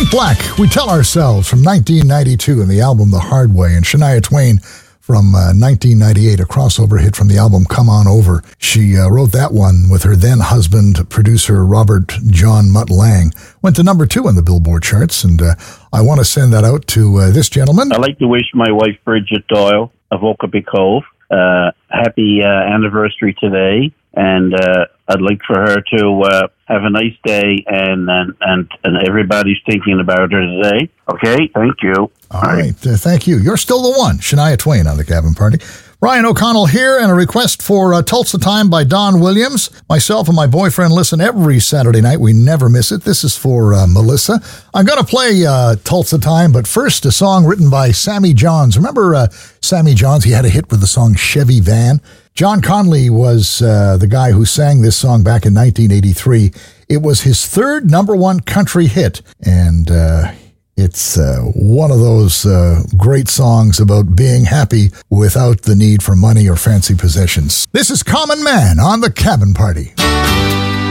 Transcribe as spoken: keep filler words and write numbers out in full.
Frank Black, We Tell Ourselves from nineteen ninety-two in the album The Hard Way, and Shania Twain from uh, nineteen ninety-eight, a crossover hit from the album Come On Over. She uh, wrote that one with her then husband, producer Robert John Mutt Lang. Went to number two on the Billboard charts, and uh, I want to send that out to uh, this gentleman. I'd like to wish my wife Bridget Doyle of Okapi Cove uh, happy uh, anniversary today, and uh, I'd like for her to uh, have a nice day, and, and and and everybody's thinking about her today. Okay, thank you. All right, uh, thank you. You're still the one, Shania Twain on the Cabin Party. Ryan O'Connell here, and a request for uh, Tulsa Time by Don Williams. Myself and my boyfriend listen every Saturday night. We never miss it. This is for uh, Melissa. I'm going to play uh, Tulsa Time, but first a song written by Sammy Johns. Remember uh, Sammy Johns? He had a hit with the song Chevy Van. John Conley was uh, the guy who sang this song back in nineteen eighty-three. It was his third number one country hit, and uh, it's uh, one of those uh, great songs about being happy without the need for money or fancy possessions. This is Common Man on the Cabin Party.